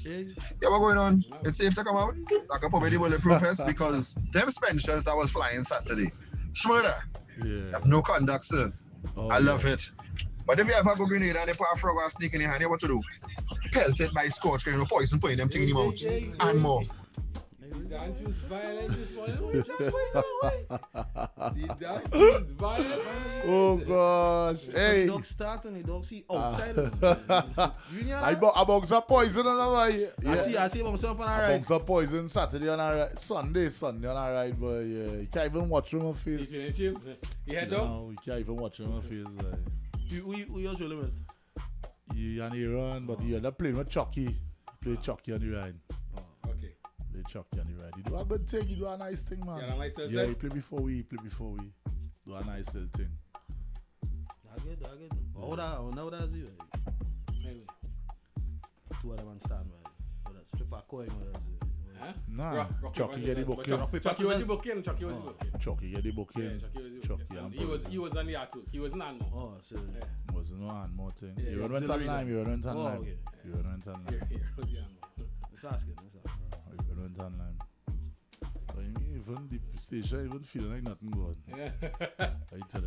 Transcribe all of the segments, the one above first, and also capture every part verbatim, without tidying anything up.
vest. Yeah, what going on? It's safe to come out. I can probably the bulletproof vest because them Spencers that was flying Saturday. Shmurda. Yeah. Have no conduct, sir. Oh, I love yeah. it. But if you ever go grenade and they put a frog and sneak in your hand, you what to do? Pelt it by scorch, kind of poison putting them thing in your mouth. And more. Don't choose violence this morning. Just wait away. Don't choose violence. Oh gosh. Hey. The dog start and the dog see outside. Junior. I bought a box of poison on the way. I see, I see, I'm so on A alright. box of poison Saturday on our Sunday, Sunday on our ride, but yeah, you can't even watch him on face. You finish him? You head down? No, you can't even watch him on face. Like. Who, who, who usually with? He and Aaron, but he ended up playing with Chucky. He played Chucky on the ride. Okay. Play Chucky on the ride. He do a good thing, he do a nice thing, man. Yeah, a nice little Yeah, thing? he play before we, he play before we. Do a nice little thing. I get it, I get it. How that, how now that's you? Maybe. Two of them on stand, right? But that's flip a coin, what that's it. Huh? Nah, Rock- rock, Chucky paper, get the scissors. book But in. Chuck- Chucky was the book in. Chucky was the book in. Chucky get the book Yeah, in. Chucky was the book Chucky in. and He was he was on the artwork. He was not no. Oh, so. Yeah. Was no hand more thing. Yeah, you yeah, went auxiliary online, you went Oh, online. okay. You went online. Here, here was the animal. It's asking, it's asking. You went online. But I mean, even the station even feeling like nothing going. Yeah. I tell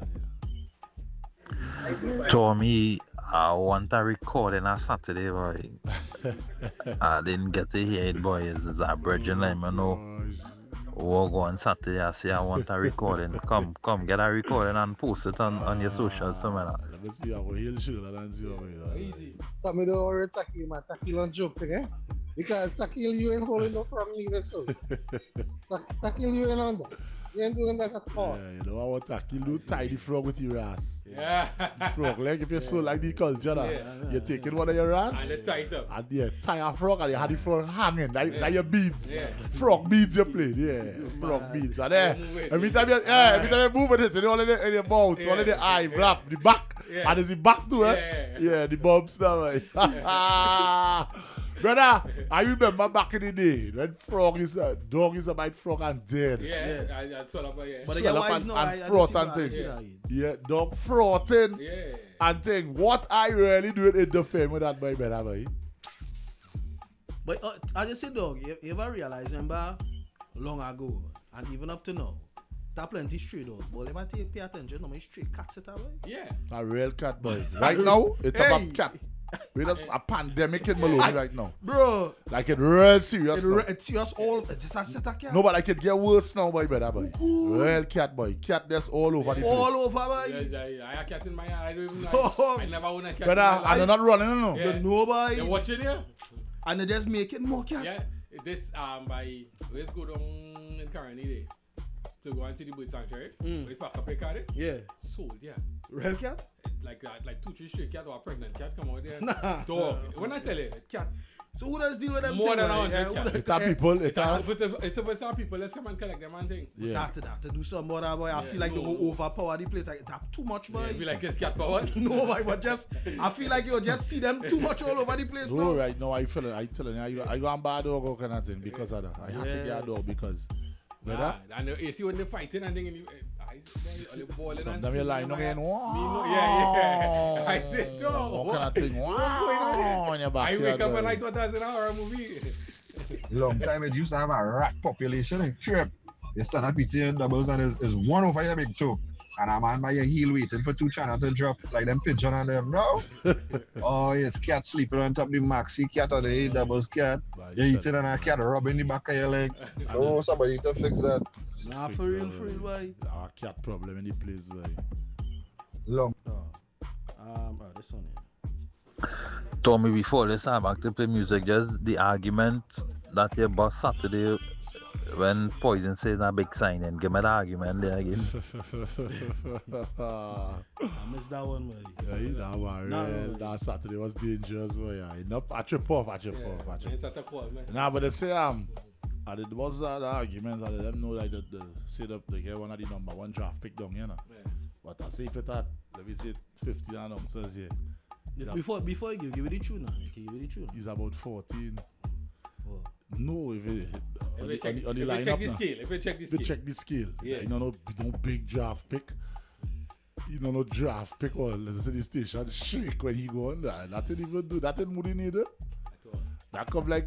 you. Tommy, I want to record on a Saturday, boy. I didn't get to hear it, boy. It's a brethren, let me know. We'll go on Saturday. I say I want a recording. Come, come, get a recording and post it on, on your social somewhere. Let me see how he'll show that and see how he Easy. Tell me don't worry, tackle, man. Tackle on joke thing, eh? Because tackle you ain't holding no from leaving so. Tak- Tackle you ain't on that. You ain't doing that at all. Yeah, you know what I you do tie the frog with your ass. Yeah. The frog, like if you're so like the culture, now, Yeah. you're taking one of your ass. And they tight up. And yeah, tie a frog and you had the frog hanging, like, Yeah. like your beads. Yeah. Frog beads you played, yeah. Frog beads. And there, Move it. every time you, yeah, every time you move with it, it's only the, in your mouth, Yeah. only the eye, Yeah. blap, the back. Yeah. And there's the back too, eh? Yeah. Yeah, the bumps now, eh? Brother, I remember back in the day when frog is a dog is a bite frog and dead. Yeah. I, I swell up, yeah. But Swell again, up why and- is no, and I- I froth see and that, I things. see that again. Yeah, dog frotting Yeah. and thing. What I really do it in the film with that boy, better boy. But uh, I just say, dog, you, you ever realize, remember, long ago, and even up to now, there are plenty stray dogs. But if I take pay attention, no, my stray cats it away. Yeah. A real cat boy. Right now, it's Hey. about cat. We just a pandemic in Maloney right now. Bro, Like it real serious it, now. re- it's serious all, it's just a set of cat. No, but like it get worse now, boy, better boy. Real cat boy. Cat that's all over the place. all over, boy. Yeah, yeah, yeah. I have a cat in my yard. I don't even know. Dog. I never own a cat. Brother, in my and life. they're not running, no. Yeah. The nobody. They watching you? And they just make it more cat. Yeah. This um by let's go down in Caroni day to go and see the bird sanctuary. Mm. We pack up a car there. Yeah. Sold, yeah. Real cat? Like that, like two, three straight cat or a pregnant cat come out there. Nah. Dog. When I tell you, cat. So who does deal with them More thing, than a right? hundred Yeah, who cat. does- It are people, it It's are. supposed to, it's supposed to have people. Let's come and collect them and thing. Yeah. After that, to do some more, boy, I Yeah, feel like no. they go overpower the place. Like, that too much, boy. Yeah, be like it's cat powers. No, boy, but just, I feel like you just see them too much all over the place Oh, now. right now, I feel it. I telling you, I, I go and buy a dog or kind of thing because of that. I had to Yeah. get a dog because, Nah, brother, and you see when they fighting and thing, and you, I see the ball and sometimes you lie, no, Me again, no, yeah, yeah. I said, dog. What kind of thing? Wow, in your I backyard. wake up boy. and I thought that was an horror movie. Long time it used to have a rat population in crib. You stand up eating doubles and is is one over your big toe. And a man by your heel waiting for two channel to drop like them pigeon on them. No. Oh, yes, cat sleeping on top of the maxi cat or the eight doubles cat. Right, You're eating and a cat rubbing the back of your leg. Oh, somebody to fix that. Nah, Fix for real, that, for real, boy. Our cat problem in the place, boy. Long. Oh. Um, oh, this one here. Tommy, before this time back to play music, just the argument that your boss Saturday when Poison says a big signing. Give me the argument there again. I missed that one, boy. Yeah, you know, man. No, Real, no, no. that Saturday was dangerous, boy. Yeah, enough. I trip off, I trip off, I trip It's at the call, man. Nah, but they say um, and it was uh, the argument that them know like the, the say the they get one of the number one draft pick down, you know. Yeah. But I say if it at let me say fifteen and ounces here, If- Before, before you give, give it the tune now. You can give it the tune. he's about fourteen. Oh. No, if it If on we the, check, on the, on the if we lineup check the now. scale, if we check the If you scale. check the scale, Yeah. you know no, no big draft pick. You know no draft pick or let's say the station shake when he go on there. That didn't even do that didn't Moody need it. At all. That come like